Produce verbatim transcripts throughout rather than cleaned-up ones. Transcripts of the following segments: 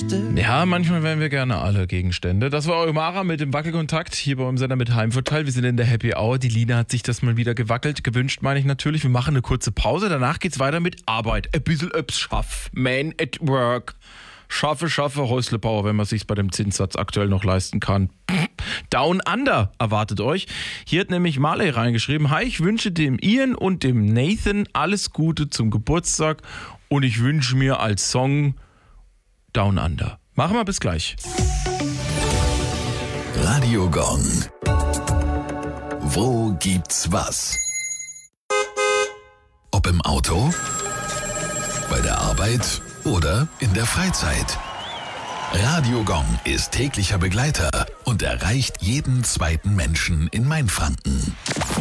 möchte. Ja, manchmal wären wir gerne alle Gegenstände. Das war Eumara mit dem Wackelkontakt hier bei unserem Sender mit Heimvorteil. Wir sind in der Happy Hour. Die Lina hat sich das mal wieder gewackelt, gewünscht, meine ich natürlich. Wir machen eine kurze Pause. Danach geht's weiter mit Arbeit. Ein bisschen öps schaff. Man at work. Schaffe, schaffe, Häuslebauer, wenn man sich's bei dem Zinssatz aktuell noch leisten kann. Down Under erwartet euch. Hier hat nämlich Marley reingeschrieben: Hi, ich wünsche dem Ian und dem Nathan alles Gute zum Geburtstag und ich wünsche mir als Song Down Under. Machen wir, bis gleich. Radio Gong. Wo gibt's was? Ob im Auto, bei der Arbeit oder in der Freizeit. Radio Gong ist täglicher Begleiter und erreicht jeden zweiten Menschen in Mainfranken.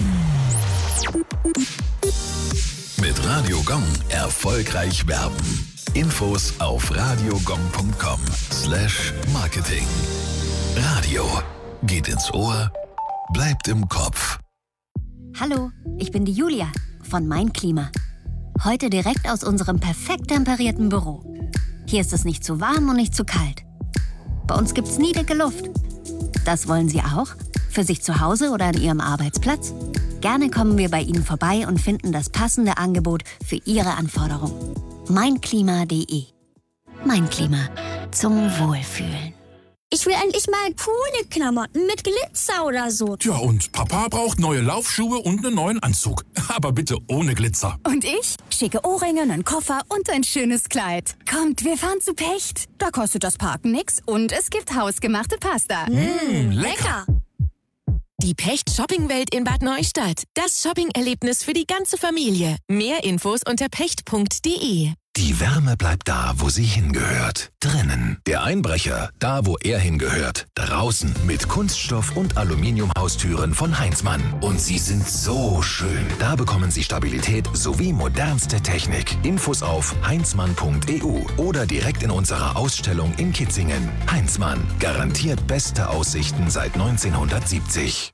Mit Radio Gong erfolgreich werben. Infos auf radiogong.com slash marketing. Radio geht ins Ohr, bleibt im Kopf. Hallo, ich bin die Julia von Mein Klima. Heute direkt aus unserem perfekt temperierten Büro. Hier ist es nicht zu warm und nicht zu kalt. Bei uns gibt's nie dicke Luft. Das wollen Sie auch? Für sich zu Hause oder an Ihrem Arbeitsplatz? Gerne kommen wir bei Ihnen vorbei und finden das passende Angebot für Ihre Anforderungen. meinklima punkt de. Mein Klima. Zum Wohlfühlen. Ich will endlich mal coole Klamotten mit Glitzer oder so. Ja, und Papa braucht neue Laufschuhe und einen neuen Anzug. Aber bitte ohne Glitzer. Und ich? Schicke Ohrringe, einen Koffer und ein schönes Kleid. Kommt, wir fahren zu Pecht. Da kostet das Parken nix und es gibt hausgemachte Pasta. Mmh, lecker. Die Pecht Shoppingwelt in Bad Neustadt. Das Shopping-Erlebnis für die ganze Familie. Mehr Infos unter pecht punkt de. Die Wärme bleibt da, wo sie hingehört. Drinnen. Der Einbrecher, da wo er hingehört. Draußen mit Kunststoff- und Aluminiumhaustüren von Heinzmann. Und sie sind so schön. Da bekommen Sie Stabilität sowie modernste Technik. Infos auf heinzmann punkt e u oder direkt in unserer Ausstellung in Kitzingen. Heinzmann. Garantiert beste Aussichten seit neunzehnhundertsiebzig.